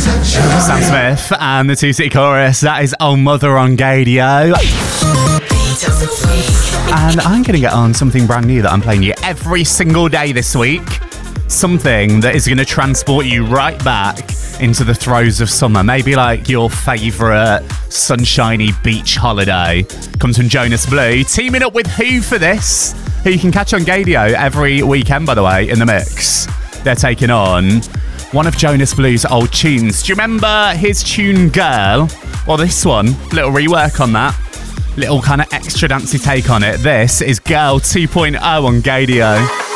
Sam Smith and the Two City Chorus. That is Oh Mother on Gadio. And I'm going to get on something brand new that I'm playing you every single day this week. Something that is going to transport you right back into the throes of summer. Maybe like your favourite sunshiny beach holiday. Comes from Jonas Blue. Teaming up with Who for this? Who you can catch on Gadio every weekend, by the way, in the mix. They're taking on one of Jonas Blue's old tunes. Do you remember his tune Girl? Well, this one, little rework on that. Little kind of extra dancey take on it. This is Girl 2.0 on Gadio.